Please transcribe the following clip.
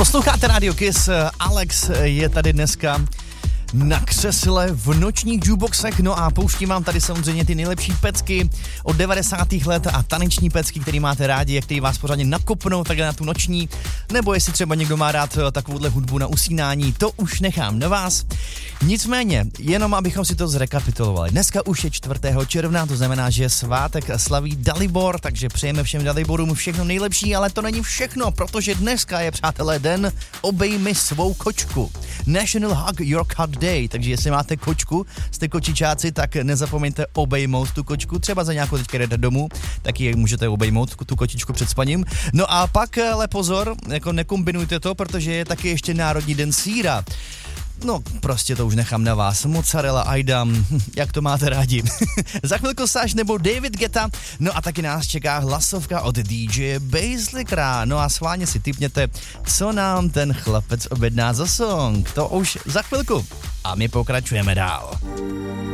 Posloucháte Radio Kiss, Alex je tady dneska na křesle v nočních jukeboxech, no a pouštím vám tady samozřejmě ty nejlepší pecky od 90. let a taneční pecky, který máte rádi, jak který vás pořádně nakopnou takhle na tu noční, nebo jestli třeba někdo má rád takovouhle hudbu na usínání, to už nechám na vás. Nicméně, jenom abychom si to zrekapitulovali. Dneska už je 4. června, to znamená, že svátek slaví Dalibor, takže přejeme všem Daliborům všechno nejlepší, ale to není všechno, protože dneska je, přátelé, den obejmi svou kočku. National Hug Your Cat Day, takže jestli máte kočku, jste kočičáci, tak nezapomeňte obejmout tu kočku, třeba za nějakou teďka jdete domů, tak ji můžete obejmout, tu kočičku před spaním. No a pak, ale pozor, jako nekombinujte to, protože je taky ještě Národní den sýra. No, prostě to už nechám na vás. Mozzarella, Aidam, jak to máte rádi. Za chvilku Saš nebo David Guetta, no a taky nás čeká hlasovka od DJ Basslickera. No a schválně si tipněte, co nám ten chlapec objedná za song. To už za chvilku. A my pokračujeme dál.